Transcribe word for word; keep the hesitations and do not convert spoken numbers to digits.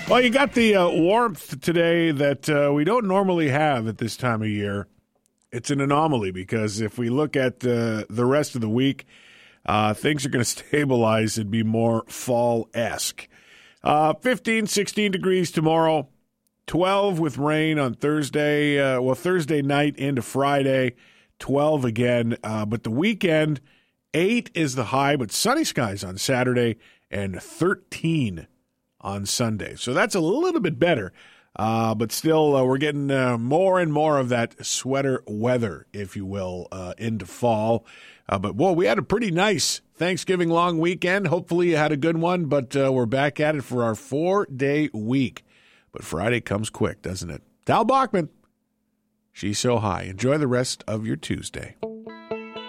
Well, you got the uh, warmth today that uh, we don't normally have at this time of year. It's an anomaly because if we look at uh, the rest of the week, uh, things are going to stabilize and be more fall-esque. Uh, fifteen, sixteen degrees tomorrow, twelve with rain on Thursday, uh, well, Thursday night into Friday, twelve again. Uh, but the weekend, eight is the high, but sunny skies on Saturday and thirteen on Sunday. So that's a little bit better, uh, but still uh, we're getting uh, more and more of that sweater weather, if you will, uh, into fall. Uh, but, boy, we had a pretty nice Thanksgiving long weekend. Hopefully you had a good one, but uh, we're back at it for our four-day week. But Friday comes quick, doesn't it? Tal Bachman, she's so high. Enjoy the rest of your Tuesday.